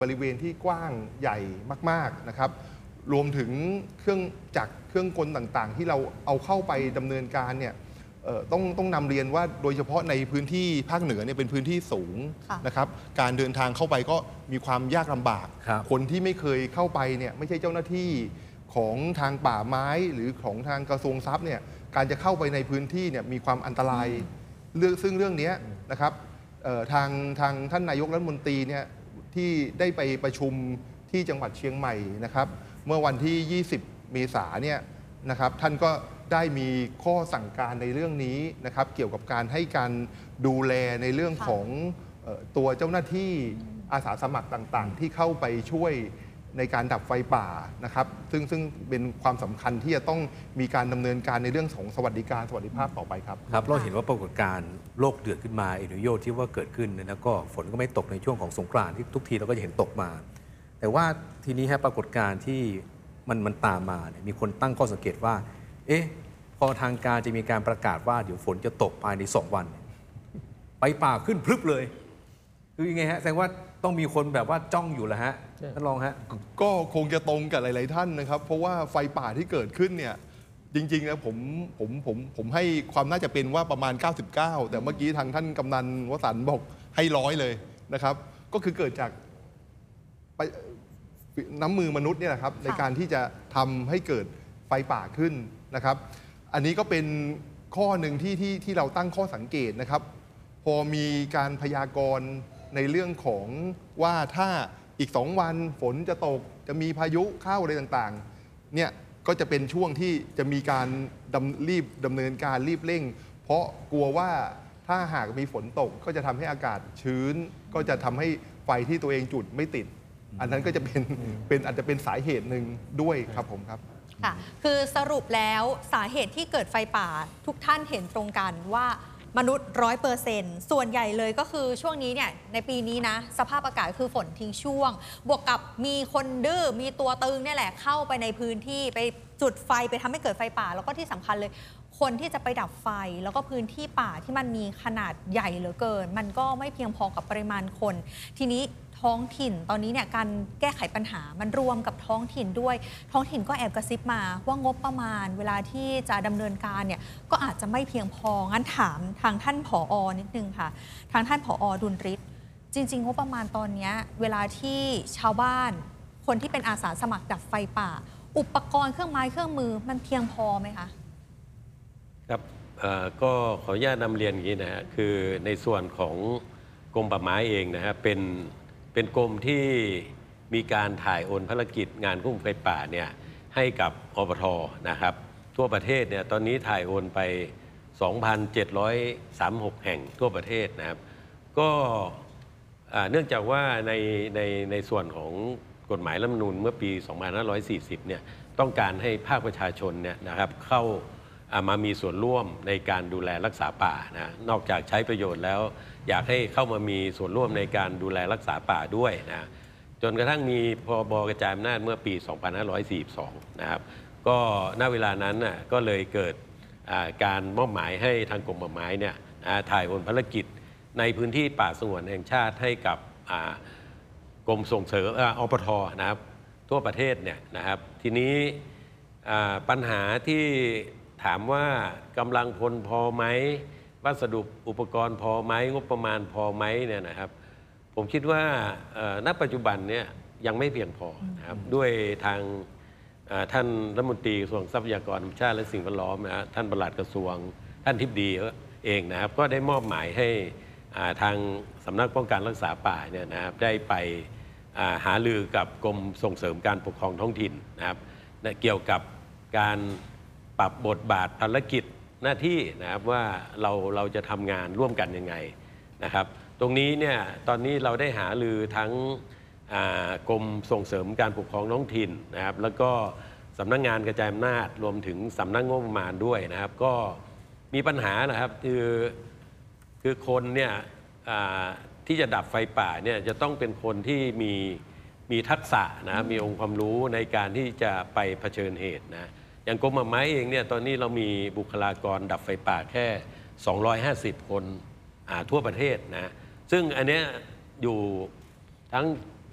บริเวณที่กว้างใหญ่มากๆนะครับรวมถึงเครื่องจักรเครื่องกลต่างๆที่เราเอาเข้าไปดำเนินการเนี่ยต้องนำเรียนว่าโดยเฉพาะในพื้นที่ภาคเหนือเนี่ยเป็นพื้นที่สูงนะครับการเดินทางเข้าไปก็มีความยากลำบากคนที่ไม่เคยเข้าไปเนี่ยไม่ใช่เจ้าหน้าที่ของทางป่าไม้หรือของทางกระทรวงทรัพย์เนี่ยการจะเข้าไปในพื้นที่เนี่ยมีความอันตรายซึ่งเรื่องนี้นะครับทางท่านนายกรัฐมนตรีเนี่ยที่ได้ไปประชุมที่จังหวัดเชียงใหม่นะครับเมื่อวันที่ 20 เมษายนเนี่ยนะครับท่านก็ได้มีข้อสั่งการในเรื่องนี้นะครับเกี่ยวกับการให้การดูแลในเรื่องของตัวเจ้าหน้าที่อาสาสมัครต่างๆที่เข้าไปช่วยในการดับไฟป่านะครับซึ่งเป็นความสำคัญที่จะต้องมีการดำเนินการในเรื่องของสวัสดิภาพต่อไปครับครับเราเห็นว่าปรากฏการณ์โลกเดือดขึ้นมาเอลนิโญที่ว่าเกิดขึ้นนะก็ฝนก็ไม่ตกในช่วงของสงกรานต์ที่ทุกทีเราก็จะเห็นตกมาแต่ว่าทีนี้ปรากฏการณ์ที่มันตามมาเนี่ยมีคนตั้งข้อสังเกตว่าพอทางการจะมีการประกาศว่าเดี๋ยวฝนจะตกภายใน2 วันไปป่าขึ้นพรึบเลยคือยังไงฮะแสดงว่าต้องมีคนแบบว่าจ้องอยู่แล้วฮะท่านรองฮะก็คงจะตรงกับหลายๆท่านนะครับเพราะว่าไฟป่าที่เกิดขึ้นเนี่ยจริงๆนะผมให้ความน่าจะเป็นว่าประมาณ99แต่เมื่อกี้ทางท่านกำนันวสันต์บอกให้100เลยนะครับก็คือเกิดจากน้ำมือมนุษย์เนี่ยนะครับในการที่จะทำให้เกิดไฟป่าขึ้นนะครับอันนี้ก็เป็นข้อหนึ่งที่เราตั้งข้อสังเกตนะครับพอมีการพยากรณ์ในเรื่องของว่าถ้าอีก2 วันฝนจะตกจะมีพายุเข้าอะไรต่างๆเนี่ยก็จะเป็นช่วงที่จะมีการรีบดำเนินการรีบเร่งเพราะกลัวว่าถ้าหากมีฝนตกก็จะทำให้อากาศชื้นก็จะทำให้ไฟที่ตัวเองจุดไม่ติดอันนั้นก็จะเป็นอาจจะเป็นสาเหตุหนึ่งด้วยครับผมครับค่ะคือสรุปแล้วสาเหตุที่เกิดไฟป่าทุกท่านเห็นตรงกันว่ามนุษย์100%ส่วนใหญ่เลยก็คือช่วงนี้เนี่ยในปีนี้นะสภาพอากาศคือฝนทิ้งช่วงบวกกับมีคนดื้อมีตัวตึงเนี่ยแหละเข้าไปในพื้นที่ไปจุดไฟไปทำให้เกิดไฟป่าแล้วก็ที่สำคัญเลยคนที่จะไปดับไฟแล้วก็พื้นที่ป่าที่มันมีขนาดใหญ่เหลือเกินมันก็ไม่เพียงพอกับปริมาณคนทีนี้ท้องถิ่นตอนนี้เนี่ยการแก้ไขปัญหามันรวมกับท้องถิ่นด้วยท้องถิ่นก็แอบกระซิบมาว่างบประมาณเวลาที่จะดำเนินการเนี่ยก็อาจจะไม่เพียงพองั้นถามทางท่านผอ.นิดนึงค่ะทางท่านผอ.ดุลฤทธิ์จริงๆงบประมาณตอนนี้เวลาที่ชาวบ้านคนที่เป็นอาสาสมัครดับไฟป่าอุปกรณ์เครื่องไม้เครื่องมือมันเพียงพอไหมคะครับก็ขออนุญาตนำเรียนอย่างนี้นะฮะคือในส่วนของกรมป่าไม้เองนะฮะเป็นกรมที่มีการถ่ายโอนภารกิจงานควบคุมไฟป่าเนี่ยให้กับอปท.นะครับทั่วประเทศเนี่ยตอนนี้ถ่ายโอนไป 2,736 แห่งทั่วประเทศนะครับก็เนื่องจากว่าในส่วนของกฎหมายรัฐธรรมนูญเมื่อปี 2540 เนี่ยต้องการให้ภาคประชาชนเนี่ยนะครับเข้ามามีส่วนร่วมในการดูแลรักษาป่านะนอกจากใช้ประโยชน์แล้วอยากให้เข้ามามีส่วนร่วมในการดูแลรักษาป่าด้วยนะจนกระทั่งมีพรบกระจายอำนาจเมื่อปี 2542 นะครับก็ณเวลานั้นน่ะก็เลยเกิดการมอบหมายให้ทางกรมป่าไม้เนี่ยถ่ายโอนภารกิจในพื้นที่ป่าสงวนแห่งชาติให้กับกรมส่งเสริมอปท.นะครับทั่วประเทศเนี่ยนะครับทีนี้ปัญหาที่ถามว่ากำลังพลพอไหมวัสดุอุปกรณ์พอไหมงบประมาณพอไหมเนี่ยนะครับผมคิดว่าณปัจจุบันเนี่ยยังไม่เพียงพอนะครับด้วยทางท่านรัฐมนตรีกระทรวงทรัพยากรธรรมชาติและสิ่งแวดล้อมนะท่านปลัดกระทรวงท่านทิบดีเองนะครับก็ได้มอบหมายให้ทางสำนักป้องกันรักษาป่าเนี่ยนะครับได้ไปหารือกับกรมส่งเสริมการปกครองท้องถิ่นนะครับเกี่ยวกับการปรับบทบาทภารกิจหน้าที่นะครับว่าเราจะทำงานร่วมกันยังไงนะครับตรงนี้เนี่ยตอนนี้เราได้หารือทั้งกรมส่งเสริมการปกครองท้องถิ่นนะครับแล้วก็สำนักงานกระจายอำนาจรวมถึงสำนักงบประมาณด้วยนะครับก็มีปัญหานะครับคือคนเนี่ยที่จะดับไฟป่าเนี่ยจะต้องเป็นคนที่มีทักษะนะมีองค์ความรู้ในการที่จะไปเผชิญเหตุนะอย่างกรมป่าไม้เองเนี่ยตอนนี้เรามีบุคลากรดับไฟป่าแค่250 คนทั่วประเทศนะซึ่งอันเนี้ยอยู่ทั้ง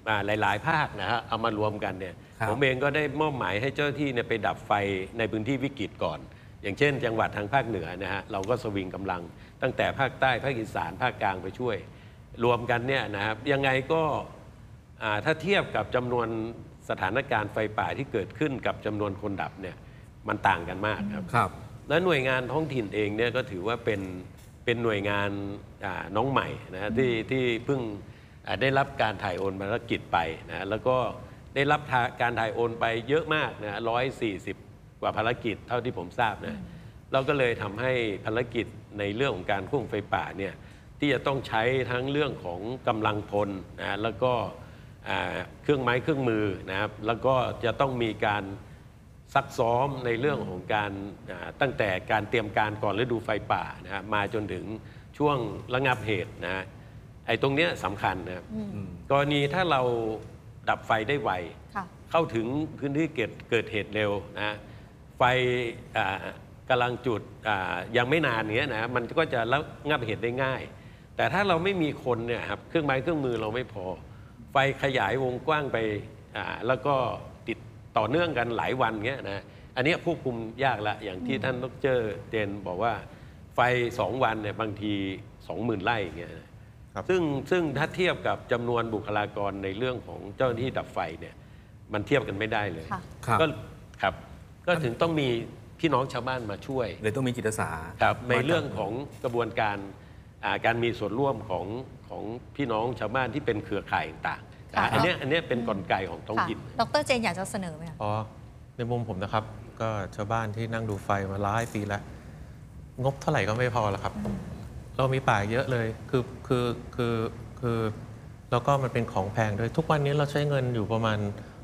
หลายๆภาคนะฮะเอามารวมกันเนี่ยครับผมเองก็ได้มอบหมายให้เจ้าหน้าที่เนี่ยไปดับไฟในพื้นที่วิกฤตก่อน อย่างเช่น จังหวัดทางภาคเหนือนะฮะเราก็สวิงกำลังตั้งแต่ภาคใต้ภาคอีสานภาคกลางไปช่วย รวมกันเนี่ยนะครับยังไงก็ถ้าเทียบกับจำนวนสถานการณ์ไฟป่าที่เกิดขึ้นกับจำนวนคนดับเนี่ยมันต่างกันมากครับครับและหน่วยงานท้องถิ่นเองเนี่ยก็ถือว่าเป็นหน่วยงานน้องใหม่นะที่เพิ่งได้รับการถ่ายโอนภารกิจไปนะแล้วก็ได้รับการถ่ายโอนไปเยอะมากนะ140 กว่าภารกิจเท่าที่ผมทราบนะเราก็เลยทำให้ภารกิจในเรื่องของการควบคุมไฟป่าเนี่ยที่จะต้องใช้ทั้งเรื่องของกำลังพลนะแล้วก็เครื่องไม้เครื่องมือนะครับแล้วก็จะต้องมีการซักซ้อมในเรื่องของการตั้งแต่การเตรียมการก่อนฤดูไฟป่านะฮะมาจนถึงช่วงระงับเหตุนะไอ้ตรงเนี้ยสำคัญนะครับกรณีถ้าเราดับไฟได้ไวค่ะเข้าถึงพื้นที่เกิดเหตุเร็วนะไฟกำลังจุดยังไม่นานเนี้ยนะมันก็จะระงับเหตุได้ง่าย แต่ถ้าเราไม่มีคนเนี่ยครับเครื่องไม้เครื่องมือเราไม่พอ ไฟขยายวงกว้างไปแล้วก็ติดต่อเนื่องกันหลายวันเงี้ยนะอันนี้ควบคุมยากละอย่างที่ท่านดร.เจนบอกว่าไฟ2 วันเนี่ยบางที 20,000 ไร่อย่างเงี้ยนะครับซึ่งถ้าเทียบกับจำนวนบุคลากรในเรื่องของเจ้าหน้าที่ดับไฟเนี่ยมันเทียบกันไม่ได้เลยค่ะครับก็ครับก็ถึงต้องมีพี่น้องชาวบ้านมาช่วยเลยต้องมีจิตอาสาครับในเรื่องของกระบวนการการมีส่วนร่วมของพี่น้องชาวบ้านที่เป็นเครือข่ายต่างๆค่ะอันเนี้ยเป็นกลไกของท้องค่ะถิ่นดร. เจนอยากจะเสนอไหมคะอ๋อในมุมผมนะครับ ก็ชาวบ้านที่นั่งดูไฟมาหลายปีแล้ว งบเท่าไหร่ก็ไม่พอหรอกครับ เรามีป่าเยอะเลยคือแล้วก็มันเป็นของแพงด้วยทุกวันนี้เราใช้เงินอยู่ประมาณ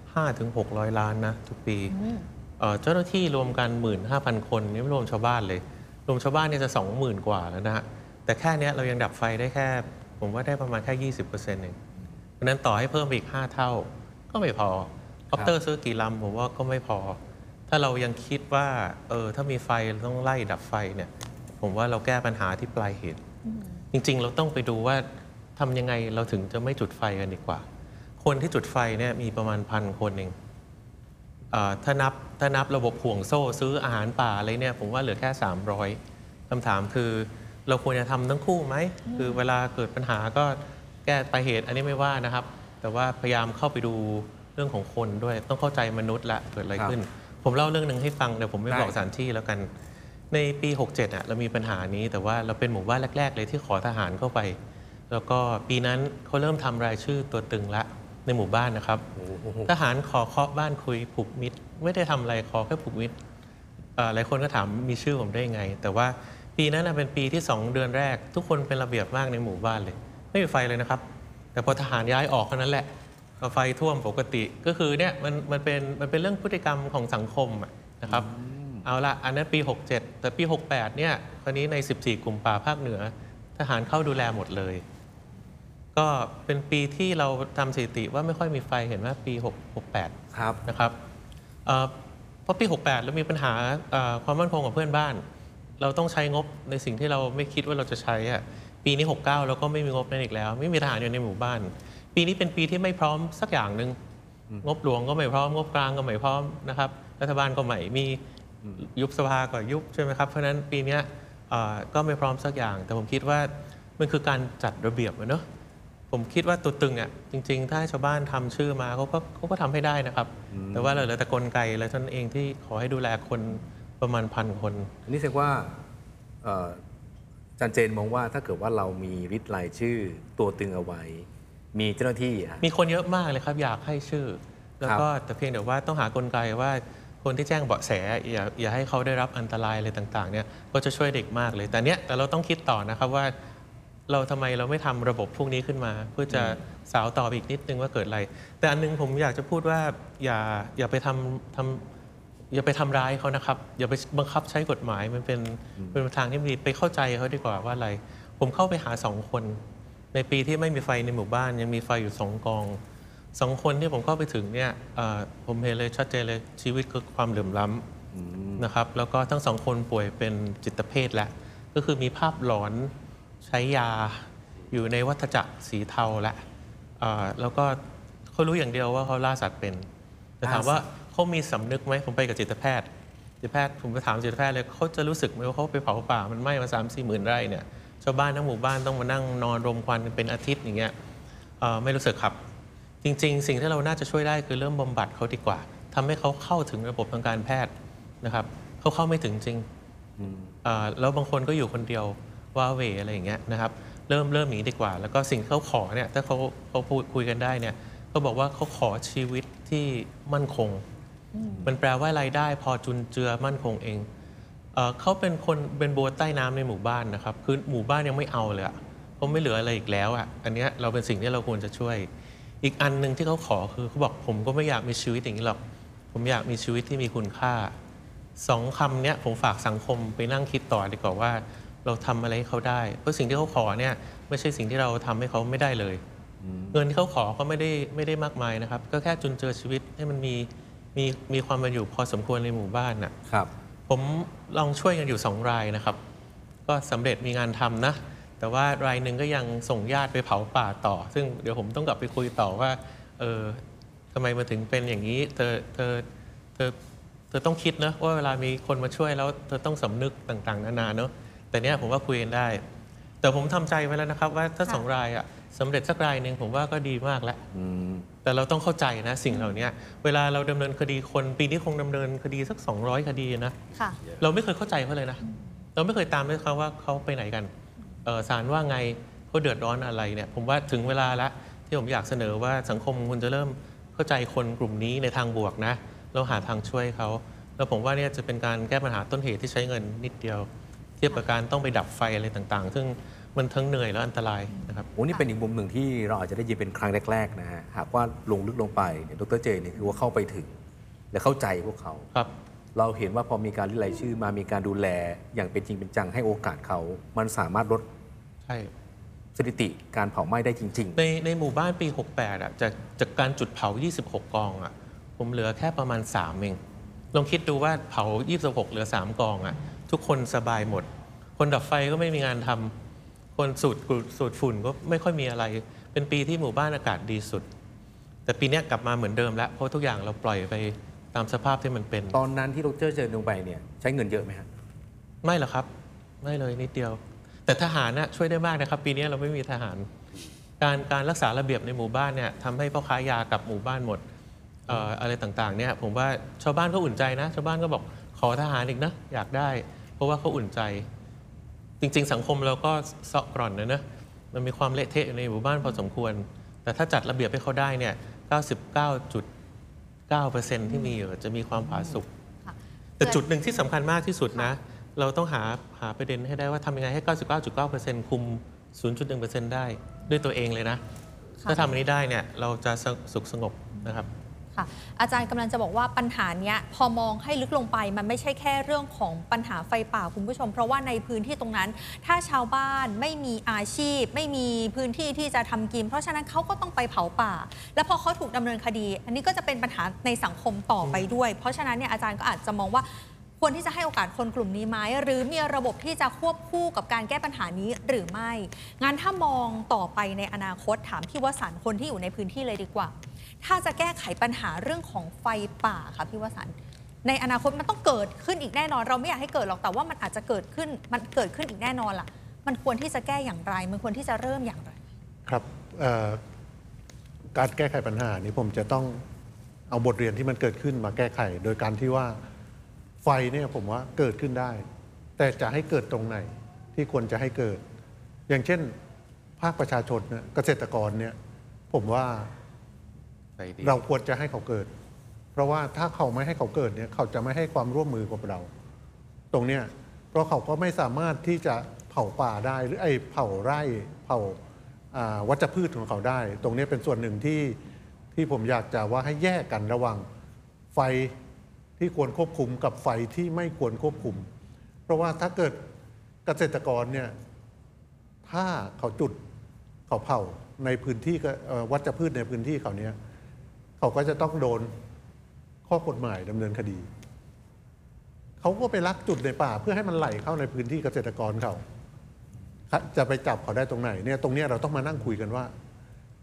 500-600 ล้านนะทุกปีเจ้าหน้าที่รวมกัน 15,000 คนนี่ไม่รวมชาวบ้านเลยรวมชาวบ้านเนี่ยจะ 20,000 กว่าแล้วนะฮะแต่แค่เนี้ยเรายังดับไฟได้แค่ผมว่าได้ประมาณแค่ 20%เองเพราะนั้นต่อให้เพิ่มไปอีก 5 เท่าก็ไม่พอคอปเตอร์ซื้อกี่ลำผมว่าก็ไม่พอ ถ้าเรายังคิดว่าถ้ามีไฟเราต้องไล่ดับไฟเนี่ยผมว่าเราแก้ปัญหาที่ปลายเหตุจริงๆเราต้องไปดูว่าทำยังไงเราถึงจะไม่จุดไฟกันดีกว่าคนที่จุดไฟเนี่ยมีประมาณ1,000 คนเองถ้านับระบบห่วงโซ่ซื้ออาหารป่าอะไรเนี่ยผมว่าเหลือแค่300คำถามคือเราควรจะทำทั้งคู่ไหมคือเวลาเกิดปัญหาก็แก้ปลายเหตุอันนี้ไม่ว่านะครับ แต่ว่าพยายามเข้าไปดูเรื่องของคนด้วยต้องเข้าใจมนุษย์ละเกิดอะไรขึ้น ผมเล่าเรื่องหนึ่งให้ฟังเดี๋ยวผมไม่บอกสถานที่แล้วกันในปี 67เรามีปัญหานี้แต่ว่าเราเป็นหมู่บ้านแรกๆเลยที่ขอทหารเข้าไป แล้วก็ปีนั้นเขาเริ่มทำรายชื่อตัวตึงละในหมู่บ้านนะครับทหารขอเคาะบ้านคุยผูกมิตรไม่ได้ทำอะไรขอแค่ผูกมิตรหลายคนก็ถามมีชื่อผมได้ยังไง แต่ว่าปีนั้นเป็นปีที่2 เดือนแรก ทุกคนเป็นระเบียบมากในหมู่บ้านเลยไม่มีไฟเลยนะครับแต่พอทหารย้ายออกเท่านั้นแหละไฟท่วมปกติก็คือเนี่ยมันเป็นเรื่องพฤติกรรมของสังคมนะครับเอาละอันนั้นปี 67 แต่ปี 68เนี่ยคราวนี้ใน 14 กลุ่มป่าภาคเหนือทหารเข้าดูแลหมดเลยก็เป็นปีที่เราทำสถิติว่าไม่ค่อยมีไฟเห็นว่าปี 68 ครับนะครับเพราะปี 68เรามีปัญหาความมั่นคงกับเพื่อนบ้านเราต้องใช้งบในสิ่งที่เราไม่คิดว่าเราจะใช้ปีนี้ 69เราก็ไม่มีงบนั้นอีกแล้วไม่มีทหารอยู่ในหมู่บ้านปีนี้เป็นปีที่ไม่พร้อมสักอย่างหนึ่งงบหลวงก็ไม่พร้อมงบกลางก็ไม่พร้อมนะครับรัฐบาลก็ไม่มียุบสภาก็ยุบใช่ไหมครับเพราะฉะนั้นปีนี้ก็ไม่พร้อมสักอย่างแต่ผมคิดว่ามันคือการจัดระเบียบเนอะผมคิดว่าตัวตึงจริงๆถ้าชาวบ้านทำชื่อมาเขาก็ทำให้ได้นะครับแต่ว่าเหลือแต่กลไกและท่านเองที่ขอให้ดูแลคนประมาณ1,000 คนอันนี้แสดงว่าอาจารย์เจนมองว่าถ้าเกิดว่าเรามีริดรายชื่อตัวตึงเอาไว้มีเจ้าหน้าที่มีคนเยอะมากเลยครับอยากให้ชื่อแล้วก็แต่เพียงแต่ว่าต้องหากลไกว่าคนที่แจ้งเบาะแสอย่าให้เขาได้รับอันตรายอะไรต่างๆเนี่ยก็จะช่วยเด็กมากเลยแต่เราต้องคิดต่อนะครับว่าทำไมเราไม่ทำระบบพวกนี้ขึ้นมาเพื่อจะสาวต่ออีกนิดนึงว่าเกิดอะไรแต่อันนึงผมอยากจะพูดว่าอย่าไปอย่าไปทำร้ายเขานะครับอย่าไปบังคับใช้กฎหมายมันเป็นทางที่ดีไปเข้าใจเขาดีกว่าว่าอะไรผมเข้าไปหา2 คนในปีที่ไม่มีไฟในหมู่บ้านยังมีไฟอยู่2 กอง2 คนที่ผมเข้าไปถึงเนี่ยผมเห็นเลยชัดเจนเลยชีวิตคือความเหลื่อมล้ำนะครับแล้วก็ทั้ง2 คนป่วยเป็นจิตเภทแล้วก็คือมีภาพหลอนใช้ยาอยู่ในวัฏจักรสีเทาแล้วก็เขารู้อย่างเดียวว่าเขาล่าสัตว์เป็นแต่ถามว่าเขามีสำนึกไหมผมไปกับจิตแพทย์ผมไปถามจิตแพทย์เลยเขาจะรู้สึกไหมว่าเขาไปเผาป่ามันไหม้มา 3-4 หมื่นไร่เนี่ยชาวบ้านทั้งหมู่บ้านต้องมานั่งนอนรมควันกันเป็นอาทิตย์อย่างเงี้ยไม่รู้สึกครับจริงๆสิ่งที่เราน่าจะช่วยได้คือเริ่มบำบัดเขาดีกว่าทำให้เขาเข้าถึงระบบทางการแพทย์นะครับเขาเข้าไม่ถึงจริงแล้วบางคนก็อยู่คนเดียวว่าเหวอะไรอย่างเงี้ยนะครับเริ่มอย่างนี้ดีกว่าแล้วก็สิ่งที่เขาขอเนี่ยถ้าเขาพูดคุยกันได้เนี่ยเขาบอกว่าเขาขอชีวิตที่มั่นคงมันแปลว่ารายได้พอจุนเจือมั่นคงเองเขาเป็นบัวใต้น้ำในหมู่บ้านนะครับคือหมู่บ้านยังไม่เอาเลยเขาไม่เหลืออะไรอีกแล้วอันนี้เราเป็นสิ่งที่เราควรจะช่วยอีกอันหนึ่งที่เขาขอคือเขาบอกผมก็ไม่อยากมีชีวิตอย่างนี้หรอกผมอยากมีชีวิตที่มีคุณค่า2 คำเนี้ยผมฝากสังคมไปนั่งคิดต่อดีกว่าว่าเราทำอะไรให้เขาได้เพราะสิ่งที่เขาขอเนี่ยไม่ใช่สิ่งที่เราทำให้เขาไม่ได้เลยเงินที่เขาขอก็ไม่ได้มากมายนะครับก็แค่จุนเจือชีวิตให้มันมีความเป็นอยู่พอสมควรในหมู่บ้านครับผมลองช่วยกันอยู่2 รายนะครับก็สำเร็จมีงานทำนะแต่ว่ารายหนึ่งก็ยังส่งญาติไปเผาป่าต่อซึ่งเดี๋ยวผมต้องกลับไปคุยต่อว่าทำไมมาถึงเป็นอย่างนี้เธอต้องคิดนะว่าเวลามีคนมาช่วยแล้วเธอต้องสำนึกต่างๆนานาเนอะแต่เนี้ยผมว่าคุยกันได้แต่ผมทำใจไว้แล้วนะครับว่าถ้า2 รายสำเร็จสักรายหนึ่งผมว่าก็ดีมากแล้วแต่เราต้องเข้าใจนะสิ่งเหล่านี้เวลาเราดำเนินคดีคนปีนี้คงดำเนินคดีสัก200 คดีนะเราไม่เคยเข้าใจเขาเลยนะเราไม่เคยตามด้วยเขาว่าเขาไปไหนกันศาลว่าไงเขาเดือดร้อนอะไรเนี่ยผมว่าถึงเวลาแล้วที่ผมอยากเสนอว่าสังคมควรจะเริ่มเข้าใจคนกลุ่มนี้ในทางบวกนะเราหาทางช่วยเขาแล้วผมว่าเนี่ยจะเป็นการแก้ปัญหาต้นเหตุที่ใช้เงินนิดเดียวเทียบกับการต้องไปดับไฟอะไรต่างๆซึ่งมันทั้งเหนื่อยและอันตรายนะครับโอ้นี่เป็นอีกมุมหนึ่งที่เราอาจจะได้ยินเป็นครั้งแรกๆนะฮะหากว่าลงลึกลงไปเนี่ยดร.เจเนี่ยคือว่าเข้าไปถึงและเข้าใจพวกเขาครับเราเห็นว่าพอมีการริรายชื่อมามีการดูแลอย่างเป็นจริงเป็นจังให้โอกาสเขามันสามารถลดใช่สถิติการเผาไหม้ได้จริงๆในหมู่บ้านปี68จากการจุดเผา26 กองผมเหลือแค่ประมาณ3เองลองคิดดูว่าเผา26เหลือ3 กองทุกคนสบายหมดคนดับไฟก็ไม่มีงานทำคนสูดฝุ่นก็ไม่ค่อยมีอะไรเป็นปีที่หมู่บ้านอากาศดีสุดแต่ปีนี้กลับมาเหมือนเดิมแล้วเพราะทุกอย่างเราปล่อยไปตามสภาพที่มันเป็นตอนนั้นที่ดร.เจลงไปเนี่ยใช้เงินเยอะไหมครับไม่หรอกครับไม่เลยนิดเดียวแต่ทหารช่วยได้มากนะครับปีนี้เราไม่มีทหารการรักษาระเบียบในหมู่บ้านเนี่ยทำให้พ่อค้ายากลับหมู่บ้านหมดอะไรต่างๆเนี่ยผมว่าชาวบ้านก็อุ่นใจนะชาวบ้านก็บอกขอทหารอีกนะอยากได้เพราะว่าเขาอุ่นใจจริงๆสังคมเราก็เซาะกร่อนนะมันมีความเละเทะในหมู่บ้านพอสมควรแต่ถ้าจัดระเบียบให้เขาได้เนี่ย 99.9% ที่มีอยู่จะมีความผาสุกแต่จุดหนึ่งที่สำคัญมากที่สุดนะเราต้องหาประเด็นให้ได้ว่าทำยังไงให้ 99.9% คุม 0.1% ได้ด้วยตัวเองเลยนะถ้าทำอันนี้ได้เนี่ยเราจะสุขสงบนะครับค่ะอาจารย์กำลังจะบอกว่าปัญหาเนี้ยพอมองให้ลึกลงไปมันไม่ใช่แค่เรื่องของปัญหาไฟป่าคุณผู้ชมเพราะว่าในพื้นที่ตรงนั้นถ้าชาวบ้านไม่มีอาชีพไม่มีพื้นที่ที่จะทำกินเพราะฉะนั้นเขาก็ต้องไปเผาป่าแล้วพอเขาถูกดำเนินคดีอันนี้ก็จะเป็นปัญหาในสังคมต่อไปด้วยเพราะฉะนั้นเนี่ยอาจารย์ก็อาจจะมองว่าควรที่จะให้โอกาสคนกลุ่มนี้ไหมหรือมีระบบที่จะควบคู่กับการแก้ปัญหานี้หรือไม่งั้นถ้ามองต่อไปในอนาคตถามพี่วสันต์คนที่อยู่ในพื้นที่เลยดีกว่าถ้าจะแก้ไขปัญหาเรื่องของไฟป่าค่ะพี่วสันต์ในอนาคตมันต้องเกิดขึ้นอีกแน่นอนเราไม่อยากให้เกิดหรอกแต่ว่ามันอาจจะเกิดขึ้นอีกแน่นอนล่ะมันควรที่จะแก้อย่างไรมันควรที่จะเริ่มอย่างไรครับการแก้ไขปัญหานี้ผมจะต้องเอาบทเรียนที่มันเกิดขึ้นมาแก้ไขโดยการที่ว่าไฟเนี่ยผมว่าเกิดขึ้นได้แต่จะให้เกิดตรงไหนที่ควรจะให้เกิดอย่างเช่นภาคประชาชนเนี่ยเกษตรกรเนี่ยผมว่าเราควรจะให้เขาเกิดเพราะว่าถ้าเขาไม่ให้เขาเกิดเนี่ยเขาจะไม่ให้ความร่วมมือกับเราตรงเนี้ยเพราะเขาก็ไม่สามารถที่จะเผาป่าได้หรือเผาไร่เผาวัชพืชของเขาได้ตรงนี้เป็นส่วนหนึ่งที่ผมอยากจะว่าให้แยกกันระหว่างไฟที่ควรควบคุมกับไฟที่ไม่ควรควบคุมเพราะว่าถ้าเกิดเกษตรกรเนี่ยถ้าเขาจุดเขาเผาในพื้นที่วัชพืชในพื้นที่เขาเนี่ยเขาก็จะต้องโดนข้อกฎหมายดำเนินคดีเขาก็ไปลักจุดในป่าเพื่อให้มันไหลเข้าในพื้นที่เกษตรกรเขาจะไปจับเขาได้ตรงไหนเนี่ยตรงนี้เราต้องมานั่งคุยกันว่า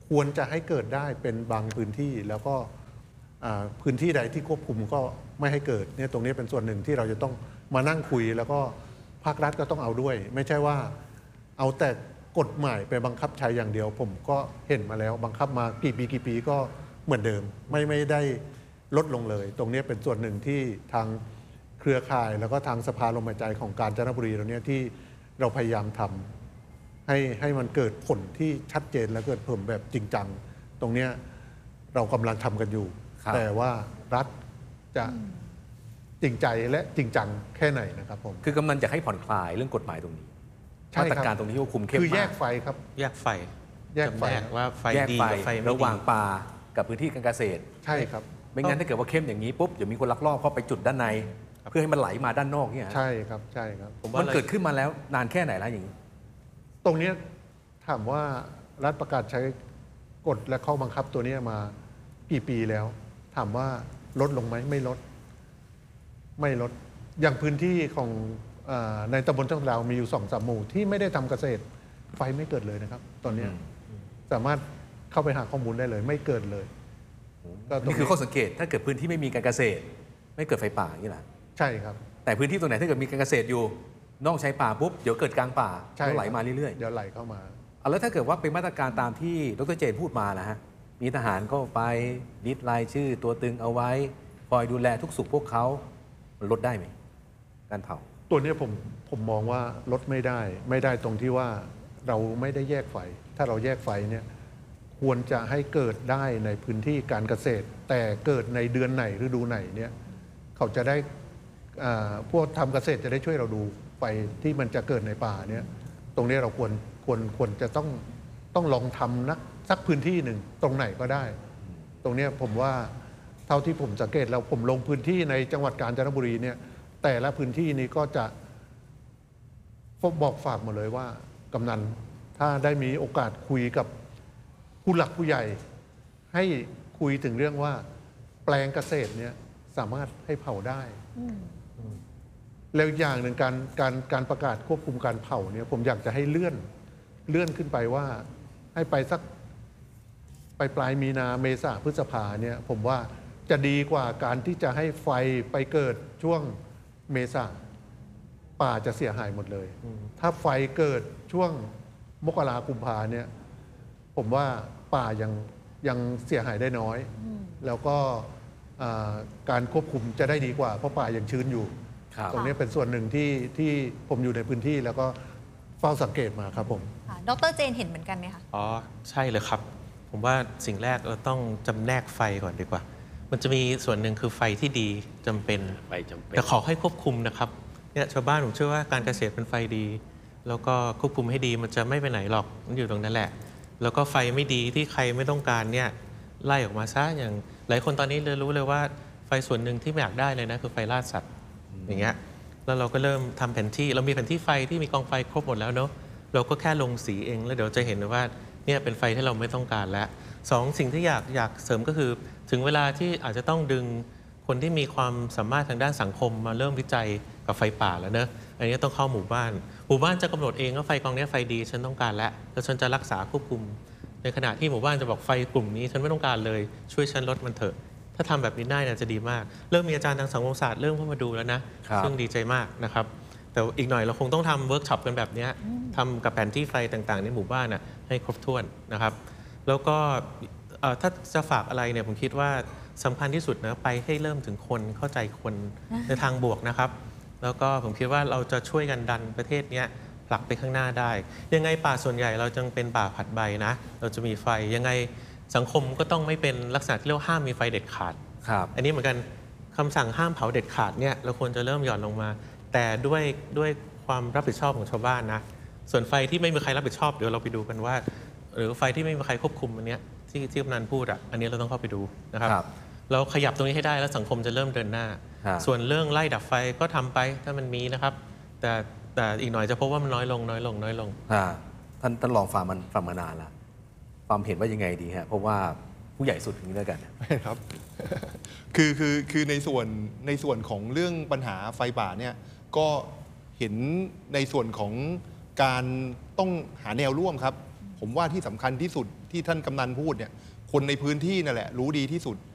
ควรจะให้เกิดได้เป็นบางพื้นที่แล้วก็พื้นที่ใดที่ควบคุมก็ไม่ให้เกิดเนี่ยตรงนี้เป็นส่วนหนึ่งที่เราจะต้องมานั่งคุยแล้วก็ภาครัฐก็ต้องเอาด้วย ไม่ใช่ว่าเอาแต่กฎหมายไปบังคับใช้อย่างเดียวผมก็เห็นมาแล้วบังคับมากี่ปีก็เหมือนเดิมไม่ได้ลดลงเลย ตรงนี้เป็นส่วนหนึ่งที่ทางเครือข่ายแล้วก็ทางสภาลมหายใจของกาญจนบุรีเราเนี่ยที่เราพยายามทำให้มันเกิดผลที่ชัดเจนและเกิดผลแบบจริงจังตรงนี้เรากำลังทำกันอยู่ แต่ว่ารัฐจะจริงใจและจริงจังแค่ไหนนะครับผมคือกำลังจะให้ผ่อนคลายเรื่องกฎหมายตรงนี้ใช่มาครับตรการตรงนี้ก็คุมเข้มคือแยมากกไฟครับแยกไฟแยกไฟจำแนกว่าไฟแยกดีไฟกับไฟไม่ระหว่างดีป่ากับพื้นที่การเกษตรใช่ครับไม่งั้นถ้าเกิดว่าเข้มอย่างนี้ปุ๊บเดี๋ยวมีคนลักลอบเข้าไปจุดด้านใน เพื่อให้มันไหลมาด้านนอกเนี่ยใช่ครับใช่ครับผมว่ามันเกิดขึ้นมาแล้วนานแค่ไหนแล้วอย่างนี้ตรงนี้ถามว่ารัฐประกาศใช้กฎและข้อบังคับตัวนี้มากี่ปีแล้ว ถามว่าลดลงไหมไม่ลดอย่างพื้นที่ของในตำบลช่องดาวมีอยู่2-3 หมู่ที่ไม่ได้ทำเกษตรไฟไม่เกิดเลยนะครับ ตอนนี้สามารถเข้าไปหาข้อมูลได้เลยไม่เกิดเลยก็ตรงนี่คือข้อสังเกตถ้าเกิดพื้นที่ไม่มีการเกษตร ไม่เกิดไฟป่าอย่างนี้แหละใช่ครับแต่พื้นที่ตรงไหนถ้าเกิดมีการเกษตรอยู่นอกชายป่าปุ๊บเดี๋ยวเกิดกลางป่าใช่แล้วไหลมาเรื่อยเดี๋ยวไหลเข้ามาๆเอาแล้วถ้าเกิดว่าเป็นมาตรการตามที่ดรเจนพูดมานะฮะมีทหารก็ไปลิสต์รายชื่อตัวตึงเอาไว้คอยดูแลทุกสุขพวกเขามันลดได้ไหมการเผาตัวนี้ผมมองว่าลดไม่ได้ตรงที่ว่าเราไม่ได้แยกไฟ ถ้าเราแยกไฟเนี่ยควรจะให้เกิดได้ในพื้นที่การเกษตร แต่เกิดในเดือนไหนฤดูไหนเนี่ยเขาจะได้พวกทำเกษตรจะได้ช่วยเราดูไฟที่มันจะเกิดในป่าเนี่ยตรงนี้เราควรจะต้องลองทำสักพื้นที่หนึ่งตรงไหนก็ได้ ตรงนี้ผมว่าเท่าที่ผมสังเกตแล้วผมลงพื้นที่ในจังหวัดกาญจนบุรีเนี่ยแต่ละพื้นที่นี้ก็จะบอกฝากหมดเลยว่ากำนันถ้าได้มีโอกาสคุยกับผู้หลักผู้ใหญ่ ให้คุยถึงเรื่องว่าแปลงเกษตรเนี่ยสามารถให้เผาได้แล้วอย่างหนึ่งการประกาศควบคุมการเผาเนี่ยผมอยากจะให้เลื่อนขึ้นไปว่าให้ไปสักปลายมีนาเมษาพฤษภาเนี่ยผมว่าจะดีกว่าการที่จะให้ไฟไปเกิดช่วงเมษาป่าจะเสียหายหมดเลย ถ้าไฟเกิดช่วงมกราคมกุมภาเนี่ยผมว่าป่ายังเสียหายได้น้อยแล้วก็การควบคุมจะได้ดีกว่าเพราะป่ายังชื้นอยู่ครับตรงนี้เป็นส่วนหนึ่งที่ผมอยู่ในพื้นที่แล้วก็เฝ้าสังเกตมาครับผมค่ะดรเจนเห็นเหมือนกันไหมคะอ๋อใช่เลยครับ ผมว่าสิ่งแรกเราต้องจำแนกไฟก่อนดีกว่า มันจะมีส่วนหนึ่งคือไฟที่ดีจำเป็นไฟจำเป็นแต่ขอให้ควบคุมนะครับเนี่ยชาวบ้านผมเชื่อว่าการเกษตรเป็นไฟดี แล้วก็ควบคุมให้ดีมันจะไม่ไปไหนหรอกมันอยู่ตรงนั้นแหละ แล้วก็ไฟไม่ดีที่ใครไม่ต้องการเนี่ยไล่ออกมาซะอย่างหลายคนตอนนี้เลยรู้เลยว่าไฟส่วนหนึ่งที่ไม่อยากได้เลยนะคือไฟล่าสัตว์อย่างเงี้ยแล้วเราก็เริ่มทำแผนที่เรามีแผนที่ไฟที่มีกองไฟครบหมดแล้วเนาะเราก็แค่ลงสีเองแล้วเดี๋ยวจะเห็นว่าเนี่ยเป็นไฟที่เราไม่ต้องการแล้วสองสิ่งที่อยากเสริมก็คือถึงเวลาที่อาจจะต้องดึงคนที่มีความสามารถทางด้านสังคมมาเริ่มวิจัยกับไฟป่าแล้วเนอะอันนี้ต้องเข้าหมู่บ้านจะกำหนดเองว่าไฟกองนี้ไฟดีฉันต้องการแล้วฉันจะรักษาควบคุมในขณะที่หมู่บ้านจะบอกไฟกลุ่มนี้ฉันไม่ต้องการเลยช่วยฉันลดมันเถอะถ้าทำแบบนี้ได้เนี่ยจะดีมากเริ่มมีอาจารย์ทางสังคมศาสตร์เริ่มเข้ามาดูแล้วนะครับ ซึ่งดีใจมากนะครับแต่อีกหน่อยเราคงต้องทำเวิร์กช็อปกันแบบนี้ทำกับแผนที่ไฟต่างๆในหมู่บ้านให้ครบถ้วนนะครับแล้วก็ถ้าจะฝากอะไรเนี่ยผมคิดว่าสำคัญที่สุดนะไปให้เริ่มถึงคนเข้าใจคนในทางบวกนะครับแล้วก็ผมคิดว่าเราจะช่วยกันดันประเทศนี้ผลักไปข้างหน้าได้ยังไงป่าส่วนใหญ่เราจึงเป็นป่าผัดใบนะเราจะมีไฟยังไงสังคมก็ต้องไม่เป็นลักษณะที่เรียกว่าห้ามมีไฟเด็ดขาดครับอันนี้เหมือนกันคำสั่งห้ามเผาเด็ดขาดเนี่ยเราควรจะเริ่มหย่อนลงมา แต่ด้วยความรับผิดชอบของชาวบ้านนะส่วนไฟที่ไม่มีใครรับผิดชอบเดี๋ยวเราไปดูกันว่าหรือไฟที่ไม่มีใครควบคุมอันเนี้ยที่กำนันพูดอันนี้เราต้องเข้าไปดูนะครับครับเราขยับตรงนี้ให้ได้แล้วสังคมจะเริ่มเดินหน้าครับส่วนเรื่องไล่ดับไฟก็ทำไปถ้ามันมีนะครับแต่อีกหน่อยจะพบว่ามันน้อยลงท่านลองฟังมานานละความเห็นว่ายังไงดีฮะเพราะว่าผู้ใหญ่สุดอย่างนี้แล้วกันครับ คือในส่วนของเรื่องปัญหาไฟป่าเนี่ยก็เห็นในส่วนของการต้องหาแนวร่วมครับผมว่าที่สำคัญที่สุดที่ท่านกำนันพูดเนี่ยคนในพื้นที่นั่นแหละรู้ดีที่สุด